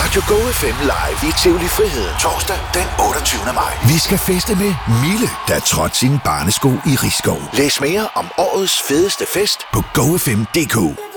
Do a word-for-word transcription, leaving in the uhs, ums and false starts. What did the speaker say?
Radio Go F M live i Tivoli Friheden torsdag den otteogtyvende maj. Vi skal feste med Mille, der trådte sine barnesko i Risskov. Læs mere om årets fedeste fest på go f m punktum d k.